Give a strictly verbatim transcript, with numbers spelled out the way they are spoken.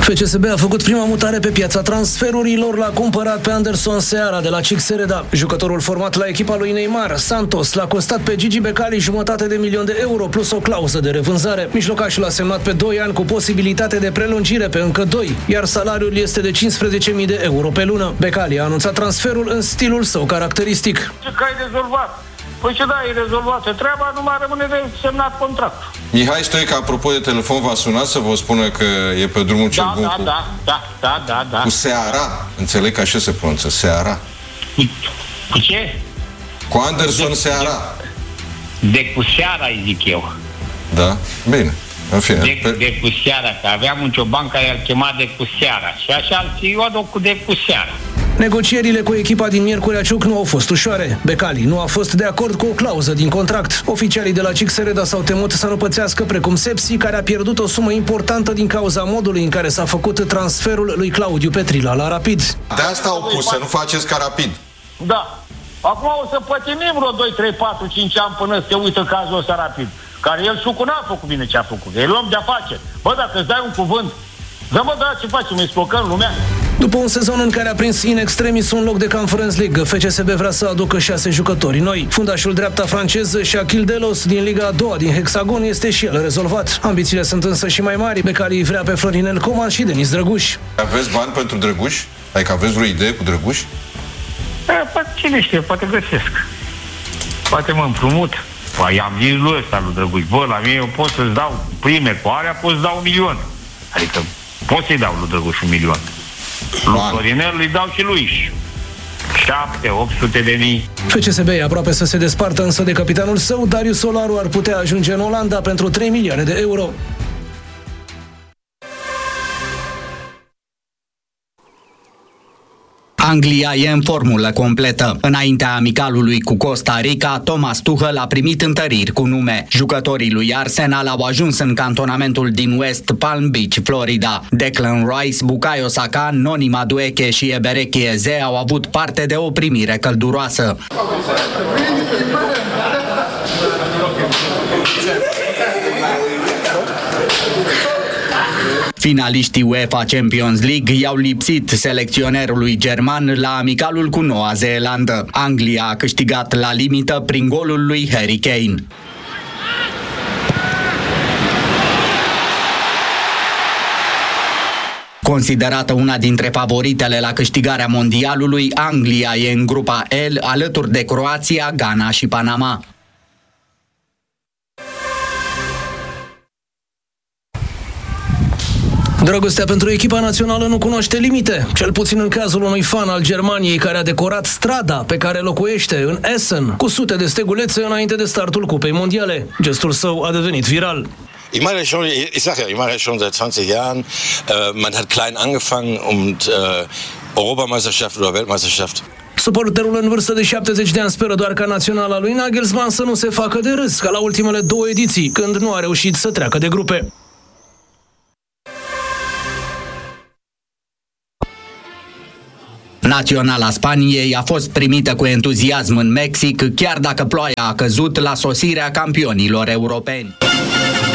F C S B a făcut prima mutare pe piața transferurilor, l-a cumpărat pe Anderson Seara de la C S R D A. Jucătorul format la echipa lui Neymar, Santos, l-a costat pe Gigi Becali jumătate de milion de euro plus o clauză de revânzare. Mijlocașul a semnat pe doi ani cu posibilitate de prelungire pe încă doi, iar salariul este de cincisprezece mii de euro pe lună. Becali a anunțat transferul în stilul său caracteristic. Ce că ai rezolvat? Păi ce da, e rezolvată treaba, nu mai rămâne de semnat contractul. Mihai Stoica, apropo de telefon, v-a sunat să vă spună că e pe drumul cel da, bun da, cu... Da, da, da, da, da. Cu Seara. Înțeleg că așa se pronunță, Seara. Cu, cu ce? Cu Anderson de, Seara. De, de cu Seara, îi zic eu. Da, bine. În fine. De, pe... de cu Seara, că aveam un cioban care îl chema de cu Seara. Și așa eu aduc cu de cu Seara. Negocierile cu echipa din Miercurea Ciuc nu au fost ușoare. Becali nu a fost de acord cu o clauză din contract. Oficialii de la C S R D A s-au temut să nu pățească precum Sepsi, care a pierdut o sumă importantă din cauza modului în care s-a făcut transferul lui Claudiu Petrila la Rapid. De asta au pus, să nu faceți ca Rapid. Da. Acum o să pătinim vreo doi, trei, patru, cinci ani până se uită cazul ăsta Rapid. Care el sucu n-a făcut bine ce a făcut. El om de afaceri. Bă, dacă îți dai un cuvânt, da, mă, da, ce facem? Îi spocăm lumea? După un sezon în care a prins in extremis un loc de Conference League, F C S B vrea să aducă șase jucători noi. Fundașul dreapta francez Shaquille Delos din Liga a doua din Hexagon este și el rezolvat. Ambițiile sunt însă și mai mari. Becali vrea pe Florinel Coman și Denis Drăguș. Aveți bani pentru Drăguș? Adică aveți vreo idee cu Drăguș? Poate, cine știe, poate găsesc. Poate mă împrumut. Păi am zis lui ăsta lui Drăguș, bă, la mine eu pot să-ți dau prime cu alea, pot să dau un milion. Adică pot să-i dau lui Drăguș un milion. Lui Florinel îi dau și lui șapte, opt sute de mii. F C S B e aproape să se despartă însă de capitanul său. Darius Solaru ar putea ajunge în Olanda pentru trei milioane de euro. Anglia e în formulă completă. Înaintea amicalului cu Costa Rica, Thomas Tuchel a primit întăriri cu nume. Jucătorii lui Arsenal au ajuns în cantonamentul din West Palm Beach, Florida. Declan Rice, Bukayo Saka, Noni Madueke și Ebereki Eze au avut parte de o primire călduroasă. Finaliștii UEFA Champions League i-au lipsit selecționerului german la amicalul cu Noua Zeelandă. Anglia a câștigat la limită prin golul lui Harry Kane. Considerată una dintre favoritele la câștigarea mondialului, Anglia e în grupa L alături de Croația, Ghana și Panama. Dragostea pentru echipa națională nu cunoaște limite, cel puțin în cazul unui fan al Germaniei care a decorat strada pe care locuiește în Essen cu sute de stegulețe înainte de startul Cupei Mondiale. Gestul său a devenit viral. Ich meine schon, ich sag ja, ich mache ja schon seit zwanzig Jahren. Uh, man hat klein angefangen und uh, Europameisterschaft oder Weltmeisterschaft. Suporterul în vârstă de șaptezeci de ani speră doar ca naționala lui Nagelsmann să nu se facă de râs ca la ultimele două ediții, când nu a reușit să treacă de grupe. Naționala Spaniei a fost primită cu entuziasm în Mexic, chiar dacă ploaia a căzut la sosirea campionilor europeni.